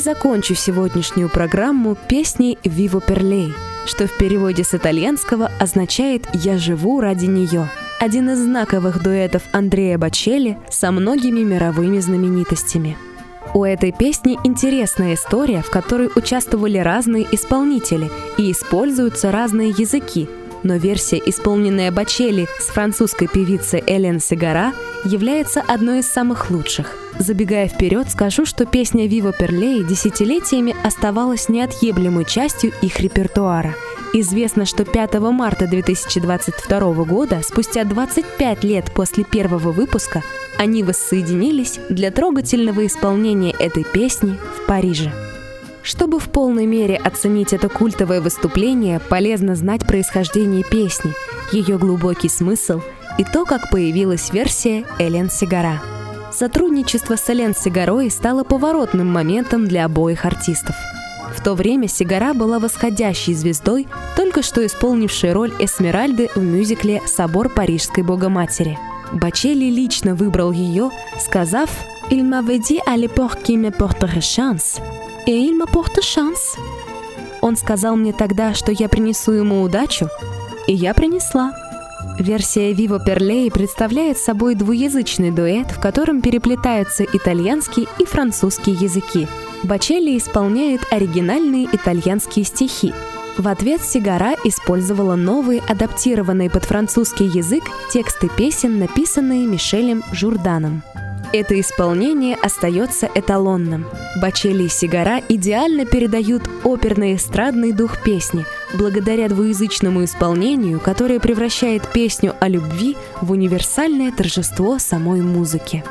закончу сегодняшнюю программу песней «Vivo per lei», что в переводе с итальянского означает «Я живу ради нее». Один из знаковых дуэтов Андреа Бочелли со многими мировыми знаменитостями. У этой песни интересная история, в которой участвовали разные исполнители и используются разные языки, но версия, исполненная Бочелли с французской певицей Элен Сегара, является одной из самых лучших. Забегая вперед, скажу, что песня «Vivo per lei» десятилетиями оставалась неотъемлемой частью их репертуара. Известно, что 5 марта 2022 года, спустя 25 лет после первого выпуска, они воссоединились для трогательного исполнения этой песни в Париже. Чтобы в полной мере оценить это культовое выступление, полезно знать происхождение песни, ее глубокий смысл и то, как появилась версия Элен Сегара. Сотрудничество с Элен Сегарой стало поворотным моментом для обоих артистов. В то время Сегара была восходящей звездой, только что исполнившей роль Эсмеральды в мюзикле «Собор Парижской Богоматери». Бочелли лично выбрал ее, сказав «Il m'avait dit à l'époque qu'il me porterait chance, et il m'apporte chance». Он сказал мне тогда, что я принесу ему удачу, и я принесла. Версия «Vivo per lei» представляет собой двуязычный дуэт, в котором переплетаются итальянский и французский языки. Бочелли исполняет оригинальные итальянские стихи. В ответ Сегара использовала новые, адаптированные под французский язык тексты песен, написанные Мишелем Журданом. Это исполнение остается эталонным. Бочелли и Сегара идеально передают оперно-эстрадный дух песни, благодаря двуязычному исполнению, которое превращает песню о любви в универсальное торжество самой музыки.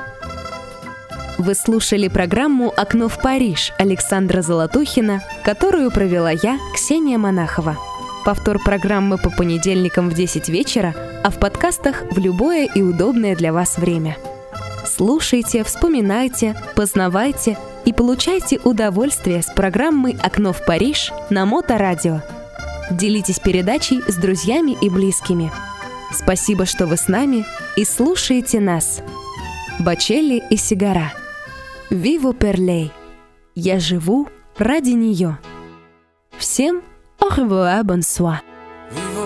Вы слушали программу «Окно в Париж» Александра Золотухина, которую провела я, Ксения Монахова. Повтор программы по понедельникам в 10 вечера, а в подкастах в любое и удобное для вас время. Слушайте, вспоминайте, познавайте и получайте удовольствие с программой «Окно в Париж» на Моторадио. Делитесь передачей с друзьями и близкими. Спасибо, что вы с нами и слушаете нас. Бочелли и Сегара. «Vivo per lei». Я живу ради нее. Всем au revoir, bonsoir. Vivo